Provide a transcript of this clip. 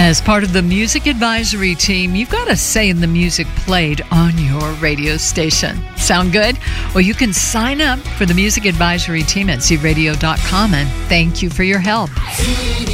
As part of the Music Advisory team, you've got a say in the music played on your radio station. Sound good? Well, you can sign up for the Music Advisory team at zradio.com, and thank you for your help.